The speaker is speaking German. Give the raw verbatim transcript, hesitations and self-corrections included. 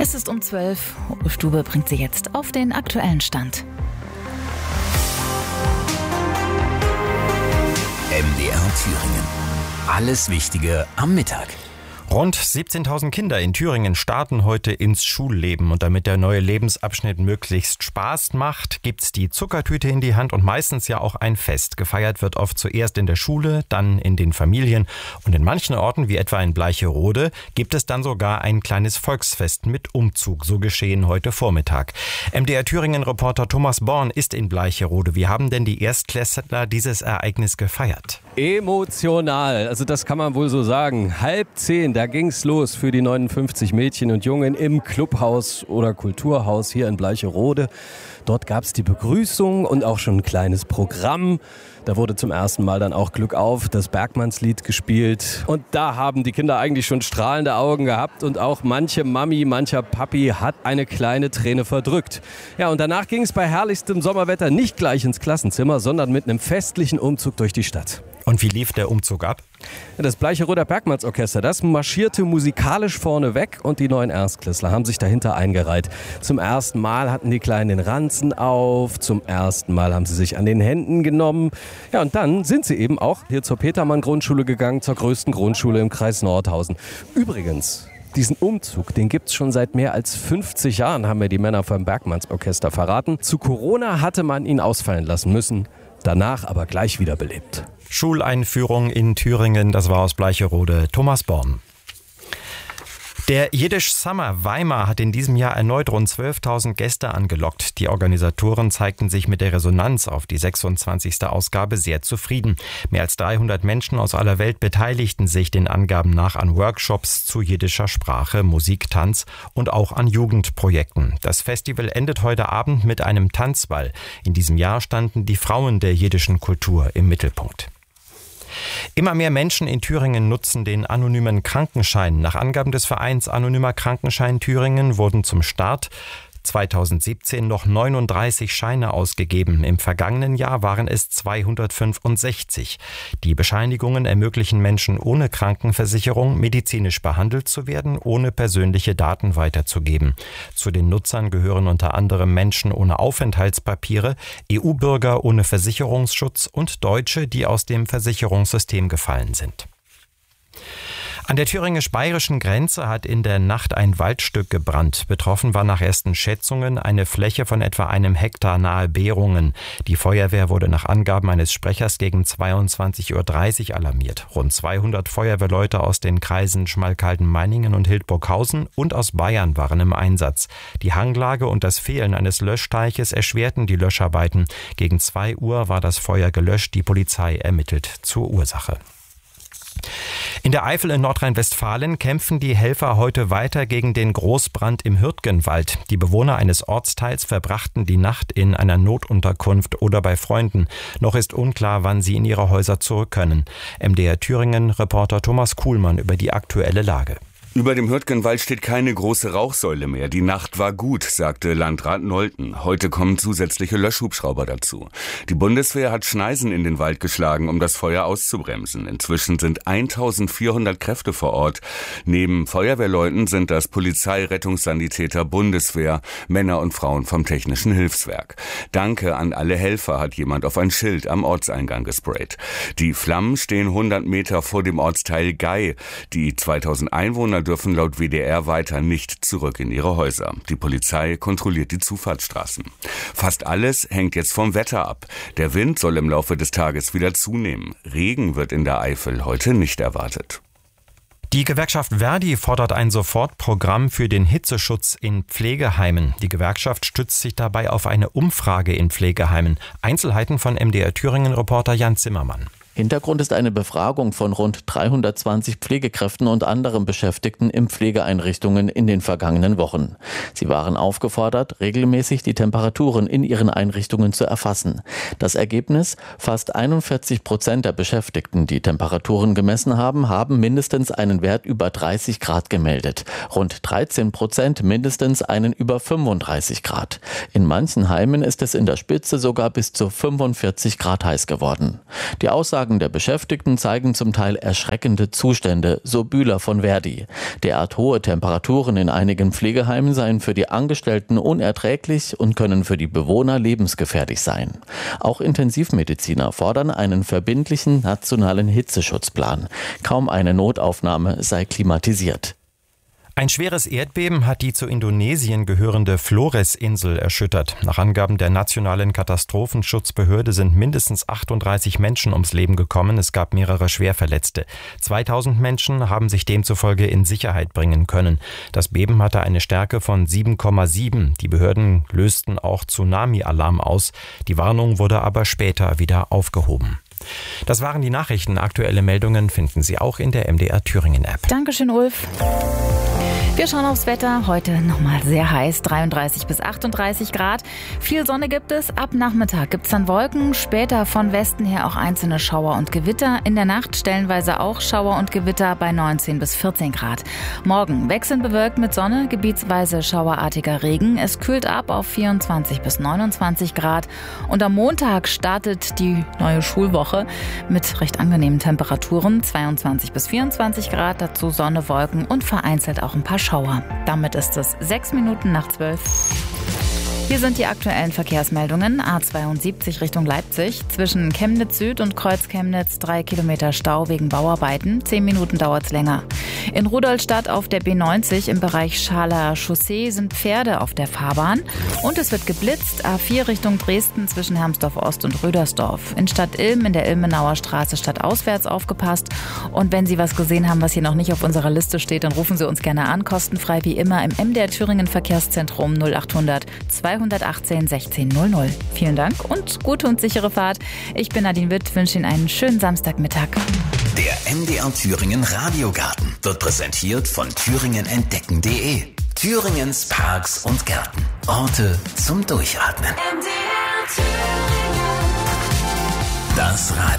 Es ist um zwölf. Uwe Stube bringt Sie jetzt auf den aktuellen Stand. M D R Thüringen. Alles Wichtige am Mittag. Rund siebzehntausend Kinder in Thüringen starten heute ins Schulleben. Und damit der neue Lebensabschnitt möglichst Spaß macht, gibt's die Zuckertüte in die Hand und meistens ja auch ein Fest. Gefeiert wird oft zuerst in der Schule, dann in den Familien. Und in manchen Orten, wie etwa in Bleicherode, gibt es dann sogar ein kleines Volksfest mit Umzug. So geschehen heute Vormittag. M D R Thüringen-Reporter Thomas Born ist in Bleicherode. Wie haben denn die Erstklässler dieses Ereignis gefeiert? Emotional, also das kann man wohl so sagen. Halb zehn, da ging's los für die neunundfünfzig Mädchen und Jungen im Clubhaus oder Kulturhaus hier in Bleicherode. Dort gab's die Begrüßung und auch schon ein kleines Programm. Da wurde zum ersten Mal dann auch Glück auf, das Bergmannslied gespielt. Und da haben die Kinder eigentlich schon strahlende Augen gehabt und auch manche Mami, mancher Papi hat eine kleine Träne verdrückt. Ja, und danach ging es bei herrlichstem Sommerwetter nicht gleich ins Klassenzimmer, sondern mit einem festlichen Umzug durch die Stadt. Und wie lief der Umzug ab? Das Bleicheroder Bergmannsorchester, das marschierte musikalisch vorne weg und die neuen Erstklässler haben sich dahinter eingereiht. Zum ersten Mal hatten die Kleinen den Ranzen auf, zum ersten Mal haben sie sich an den Händen genommen. Ja, und dann sind sie eben auch hier zur Petermann-Grundschule gegangen, zur größten Grundschule im Kreis Nordhausen. Übrigens, diesen Umzug, den gibt's schon seit mehr als fünfzig Jahren, haben mir die Männer vom Bergmannsorchester verraten. Zu Corona hatte man ihn ausfallen lassen müssen, danach aber gleich wiederbelebt. Schuleinführung in Thüringen, das war aus Bleicherode, Thomas Born. Der Jiddisch Summer Weimar hat in diesem Jahr erneut rund zwölftausend Gäste angelockt. Die Organisatoren zeigten sich mit der Resonanz auf die sechsundzwanzigste Ausgabe sehr zufrieden. Mehr als dreihundert Menschen aus aller Welt beteiligten sich den Angaben nach an Workshops zu jiddischer Sprache, Musik, Tanz und auch an Jugendprojekten. Das Festival endet heute Abend mit einem Tanzball. In diesem Jahr standen die Frauen der jiddischen Kultur im Mittelpunkt. Immer mehr Menschen in Thüringen nutzen den anonymen Krankenschein. Nach Angaben des Vereins Anonymer Krankenschein Thüringen wurden zum Start zweitausendsiebzehn noch neununddreißig Scheine ausgegeben. Im vergangenen Jahr waren es zweihundertfünfundsechzig. Die Bescheinigungen ermöglichen Menschen ohne Krankenversicherung, medizinisch behandelt zu werden, ohne persönliche Daten weiterzugeben. Zu den Nutzern gehören unter anderem Menschen ohne Aufenthaltspapiere, E U-Bürger ohne Versicherungsschutz und Deutsche, die aus dem Versicherungssystem gefallen sind. An der thüringisch-bayerischen Grenze hat in der Nacht ein Waldstück gebrannt. Betroffen war nach ersten Schätzungen eine Fläche von etwa einem Hektar nahe Behrungen. Die Feuerwehr wurde nach Angaben eines Sprechers gegen zweiundzwanzig Uhr dreißig alarmiert. Rund zweihundert Feuerwehrleute aus den Kreisen Schmalkalden-Meiningen und Hildburghausen und aus Bayern waren im Einsatz. Die Hanglage und das Fehlen eines Löschteiches erschwerten die Löscharbeiten. Gegen zwei Uhr war das Feuer gelöscht. Die Polizei ermittelt zur Ursache. In der Eifel in Nordrhein-Westfalen kämpfen die Helfer heute weiter gegen den Großbrand im Hürtgenwald. Die Bewohner eines Ortsteils verbrachten die Nacht in einer Notunterkunft oder bei Freunden. Noch ist unklar, wann sie in ihre Häuser zurück können. M D R Thüringen-Reporter Thomas Kuhlmann über die aktuelle Lage. Über dem Hürtgenwald steht keine große Rauchsäule mehr. Die Nacht war gut, sagte Landrat Nolten. Heute kommen zusätzliche Löschhubschrauber dazu. Die Bundeswehr hat Schneisen in den Wald geschlagen, um das Feuer auszubremsen. Inzwischen sind eintausendvierhundert Kräfte vor Ort. Neben Feuerwehrleuten sind das Polizei, Rettungssanitäter, Bundeswehr, Männer und Frauen vom Technischen Hilfswerk. Danke an alle Helfer, hat jemand auf ein Schild am Ortseingang gesprayt. Die Flammen stehen hundert Meter vor dem Ortsteil Gei. Die zweitausend Einwohner dürfen laut W D R weiter nicht zurück in ihre Häuser. Die Polizei kontrolliert die Zufahrtsstraßen. Fast alles hängt jetzt vom Wetter ab. Der Wind soll im Laufe des Tages wieder zunehmen. Regen wird in der Eifel heute nicht erwartet. Die Gewerkschaft Verdi fordert ein Sofortprogramm für den Hitzeschutz in Pflegeheimen. Die Gewerkschaft stützt sich dabei auf eine Umfrage in Pflegeheimen. Einzelheiten von M D R Thüringen-Reporter Jan Zimmermann. Hintergrund ist eine Befragung von rund dreihundertzwanzig Pflegekräften und anderen Beschäftigten in Pflegeeinrichtungen in den vergangenen Wochen. Sie waren aufgefordert, regelmäßig die Temperaturen in ihren Einrichtungen zu erfassen. Das Ergebnis: Fast einundvierzig Prozent der Beschäftigten, die Temperaturen gemessen haben, haben mindestens einen Wert über dreißig Grad gemeldet. Rund dreizehn Prozent mindestens einen über fünfunddreißig Grad. In manchen Heimen ist es in der Spitze sogar bis zu fünfundvierzig Grad heiß geworden. Die Aussage Aussagen der Beschäftigten zeigen zum Teil erschreckende Zustände, so Bühler von Verdi. Derart hohe Temperaturen in einigen Pflegeheimen seien für die Angestellten unerträglich und können für die Bewohner lebensgefährlich sein. Auch Intensivmediziner fordern einen verbindlichen nationalen Hitzeschutzplan. Kaum eine Notaufnahme sei klimatisiert. Ein schweres Erdbeben hat die zu Indonesien gehörende Flores-Insel erschüttert. Nach Angaben der nationalen Katastrophenschutzbehörde sind mindestens achtunddreißig Menschen ums Leben gekommen. Es gab mehrere Schwerverletzte. zweitausend Menschen haben sich demzufolge in Sicherheit bringen können. Das Beben hatte eine Stärke von sieben Komma sieben. Die Behörden lösten auch Tsunami-Alarm aus. Die Warnung wurde aber später wieder aufgehoben. Das waren die Nachrichten. Aktuelle Meldungen finden Sie auch in der M D R Thüringen App. Dankeschön, Ulf. Wir schauen aufs Wetter. Heute nochmal sehr heiß, dreiunddreißig bis achtunddreißig Grad. Viel Sonne gibt es. Ab Nachmittag gibt es dann Wolken. Später von Westen her auch einzelne Schauer und Gewitter. In der Nacht stellenweise auch Schauer und Gewitter bei neunzehn bis vierzehn Grad. Morgen wechselnd bewölkt mit Sonne, gebietsweise schauerartiger Regen. Es kühlt ab auf vierundzwanzig bis neunundzwanzig Grad. Und am Montag startet die neue Schulwoche mit recht angenehmen Temperaturen. zweiundzwanzig bis vierundzwanzig Grad, dazu Sonne, Wolken und vereinzelt auch ein paar Schauer. Damit ist es sechs Minuten nach zwölf. Hier sind die aktuellen Verkehrsmeldungen. A zweiundsiebzig Richtung Leipzig. Zwischen Chemnitz Süd und Kreuz Chemnitz drei Kilometer Stau wegen Bauarbeiten. Zehn Minuten dauert's länger. In Rudolstadt auf der B neunzig im Bereich Schaler Chaussee sind Pferde auf der Fahrbahn. Und es wird geblitzt. A vier Richtung Dresden zwischen Hermsdorf Ost und Rödersdorf. In Stadt Ilm in der Ilmenauer Straße stadtauswärts aufgepasst. Und wenn Sie was gesehen haben, was hier noch nicht auf unserer Liste steht, dann rufen Sie uns gerne an. Kostenfrei wie immer im M D R Thüringen Verkehrszentrum null achthundert zweihundertachtzehn sechzehn null null. Vielen Dank und gute und sichere Fahrt. Ich bin Nadine Witt, wünsche Ihnen einen schönen Samstagmittag. Der M D R Thüringen Radiogarten wird präsentiert von thüringen entdecken punkt de. Thüringens Parks und Gärten. Orte zum Durchatmen. M D R Thüringen. Das Radio.